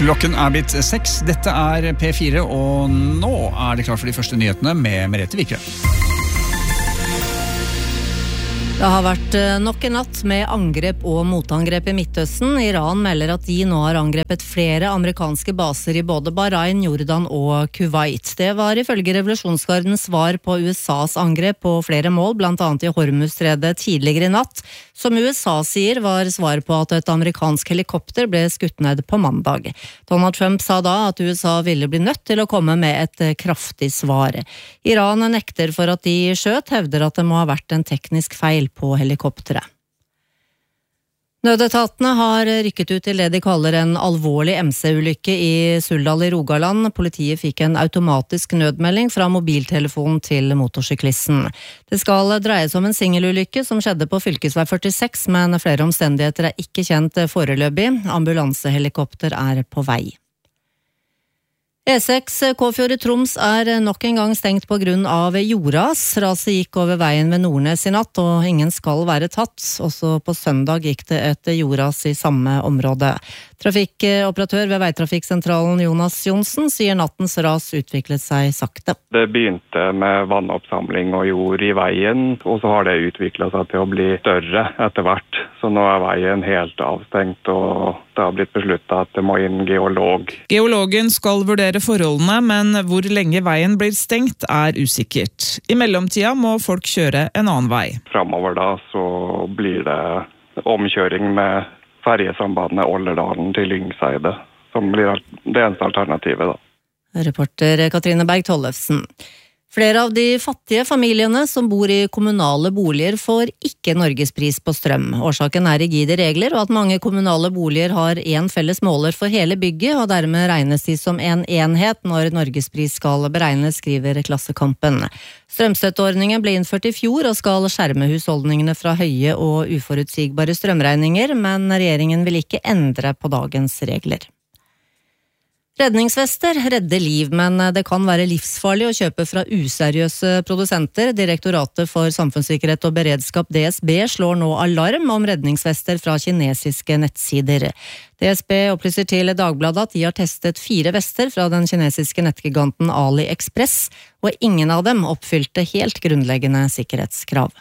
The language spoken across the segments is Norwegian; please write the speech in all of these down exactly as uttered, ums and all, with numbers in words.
Klokken er blitt seks, dette er P fire, og nå er det klart for de første nyhetene med Merete Vikre. Det har vært nok en natt med angrep og motangrep i Midtøsten. Iran melder at de nå har angrepet flere amerikanske baser i både Bahrain, Jordan og Kuwait. Det var ifølge revolusjonsgardens svar på U S A's angrep på flere mål, blant annet i Hormuzstredet tidligere i natt. Som U S A sier var svar på at et amerikansk helikopter ble skutt ned på mandag. Donald Trump sa da at U S A ville bli nødt til å komme med et kraftig svar. Iran nekter for at de skjøt, hevder at det må ha vært en teknisk feil på helikopteret. Nødetatene har rykket ut til det de kaller en alvorlig M C-ulykke i Suldal i Rogaland. Politiet fikk en automatisk nødmelding fra mobiltelefonen til motorsyklisten. Det skal dreies om en singelulykke som skjedde på fylkesvei førtiseks, men flere omstendigheter er ikke kjent foreløpig. Ambulansehelikopter er på vei. E seks Kåfjord i Troms er nok en gang stengt på grunn av jordras. Raset gikk over veien ved Nordnes i natt, og ingen skal være tatt. Også på søndag gikk det et jordras i samme område. Trafikkoperatør ved Veitrafikksentralen Jonas Jonsen sier nattens ras utviklet seg sakte. Det begynte med vannoppsamling og jord i veien, og så har det utviklet seg til å bli større etter hvert. Så nå er veien helt avstengt, og det har blitt besluttet at det må inn geolog. Geologen skal vurdere forholdene, men hvor lenge veien blir stengt er usikkert. I mellomtida må folk kjøre en annen vei. Fremover da så blir det omkjøring med ferjesambandet Olderdalen til Lyngseide, som blir det eneste alternativet da. Reporter Katrine Berg Tollefsen. Flere av de fattige familiene som bor i kommunale boliger får ikke Norgespris på strøm. Årsaken er rigide regler, og at mange kommunale boliger har en felles måler for hele bygget, og dermed regnes de som en enhet når Norgespris skal beregnes, skriver Klassekampen. Strømstøtteordningen ble innført i fjor og skal skjerme husholdningene fra høye og uforutsigbare strømregninger, men regjeringen vil ikke endre på dagens regler. Redningsvester redder liv, men det kan være livsfarlig å kjøpe fra useriøse produsenter. Direktoratet for samfunnssikkerhet og beredskap D S B slår nå alarm om redningsvester fra kinesiske nettsider. D S B opplyser til Dagbladet at de har testet fire vester fra den kinesiske nettgiganten AliExpress, og ingen av dem oppfylte helt grunnleggende sikkerhetskrav.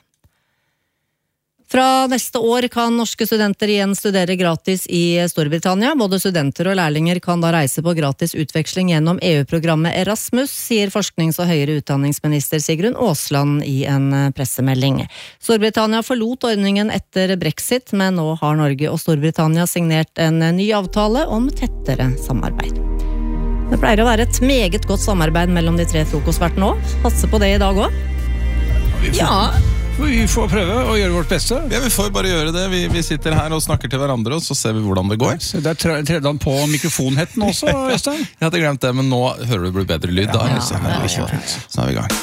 Fra neste år kan norske studenter igjen studere gratis i Storbritannia. Både studenter og lærlinger kan da reise på gratis utveksling gjennom E U-programmet Erasmus, sier forsknings- og høyere utdanningsminister Sigrun Aasland i en pressemelding. Storbritannia forlot ordningen etter brexit, men nå har Norge og Storbritannia signert en ny avtale om tettere samarbeid. Det pleier å være et meget godt samarbeid mellom de tre frokostvertene også. Passe på det i dag også. Ja, Vi får prøve å gjøre vårt beste. Ja, vi får bare gjøre det. Vi, vi sitter her og snakker til hverandre, og så ser vi hvordan det går. Så det er tredje han på mikrofonhetten også, Øystein. Jeg hadde glemt det, men nå hører du det blir bedre lyd. Da, Ja, så, ja, ja, så, ja. så er vi i gang.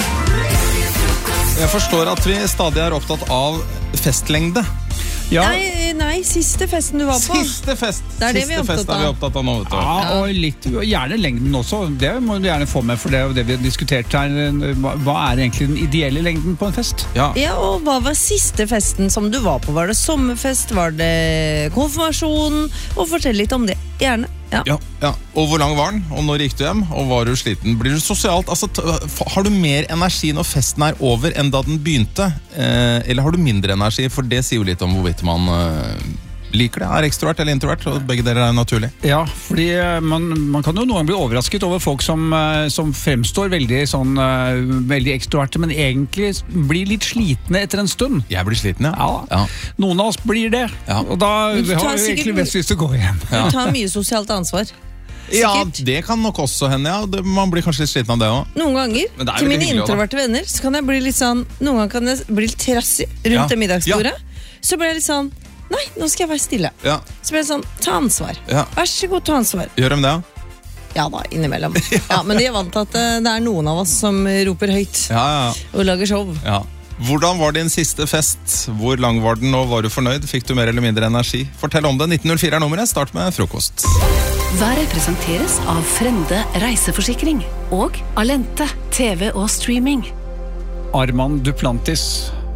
Jeg forstår at vi stadig er opptatt av festlengde. Ja. Nei, nei, siste festen du var på. Siste fest! Det er det vi er Siste fest opptatt av. er vi opptatt av nå, vet du. Ja, og litt, gjerne lengden også. Det må du gjerne få med, for det er jo det vi har diskutert her. Hva, hva er egentlig den ideelle lengden på en fest? Ja. Ja, og hva var siste festen som du var på? Var det sommerfest? Var det konfirmasjon? Og fortell litt om det, gjerne. Ja. Ja, ja. Og hvor lang var den? Og når gikk du hjem? Og var du sliten? Blir du sosialt? Altså, t- har du mer energi når festen er over enn da den begynte? Eh, eller har du mindre energi? For det sier jo litt om hvorvidt man eh, liker det. Er ekstrovert eller introvert? Og begge deler er naturlig. Ja, fordi man, man kan jo noen gang bli overrasket over folk som, eh, som fremstår veldig, sånn, eh, veldig ekstroverte, men egentlig blir litt slitne etter en stund. Jeg blir sliten, ja. Ja, noen av oss blir det, Ja. og da Men du har tar vi sikkert egentlig best lyst til å gå hjem. Du tar mye sosialt ansvar. Ja, Sikkert. det kan nok også hende, ja. Det, man blir kanskje litt sliten av det også. Noen ganger, Men det er til veldig mine hyggelig også, da. introverte venner, så kan jeg bli litt sånn, noen ganger kan jeg bli litt trassig rundt Ja. det middagsbordet. Så blir jeg litt sånn, nei, nå skal jeg være stille. Ja, Så blir jeg sånn, ta ansvar. ja. Vær så god, ta ansvar. Gjør de det, ja? Ja da, innimellom. Ja, men de er vant til at eh, det er noen av oss som roper høyt Ja, ja, og lager show. ja. Hvordan var din siste fest? Hvor lang var den, og var du fornøyd? Fikk du mer eller mindre energi? Fortell om det. nitten null fire er nummeret. Start med frokost. Været presenteres av Frende reiseforsikring og Alente, T V og streaming. Armand Duplantis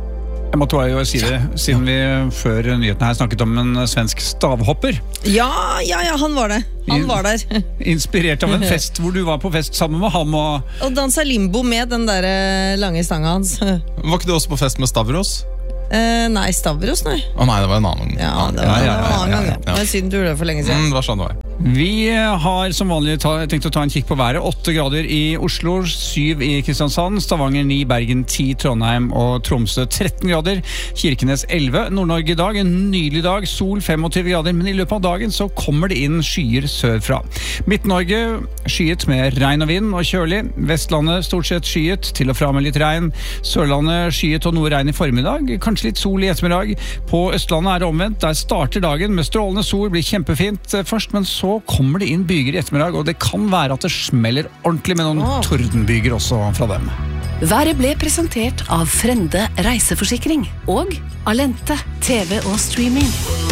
Jeg måtte jo si det, siden vi før nyheten her snakket om en svensk stavhopper. Ja, ja, ja, han var det. Han var der. Inspirert av en fest hvor du var på fest sammen med ham. Og, og dansa limbo med den der lange stanga hans. Var ikke du også på fest med Stavros? Eh, nei, Stavros, nei. Å nei, det var en annen. Ja, det var ja, ja, en ja, annen ja, gang. ja, ja. Det var siden du gjorde det for lenge siden. Mm, det var sånn det var. Vi har som vanlig ta, tenkt å ta en kikk på været. Åtte grader i Oslo, syv i Kristiansand, Stavanger ni, Bergen ti, Trondheim og Tromsø tretten grader, Kirkenes elleve, Nord-Norge i dag, en nydelig dag, sol femogtyve grader, men i løpet av dagen så kommer det inn skyer sørfra. Midt-Norge skyet med regn og vind og kjølig, Vestlandet stort sett skyet, til og fra med litt regn, Sørlandet skyet og noe regn i formiddag, kanskje litt sol i ettermiddag. På Østlandet er det omvendt, der starter dagen med strålende sol, blir kjempefint først, men så kommer det inn byger i ettermiddag, og det kan være at det smeller ordentlig med noen oh. tordenbyger også fra dem. Været ble presentert av Frende reiseforsikring og Alente, T V og streaming.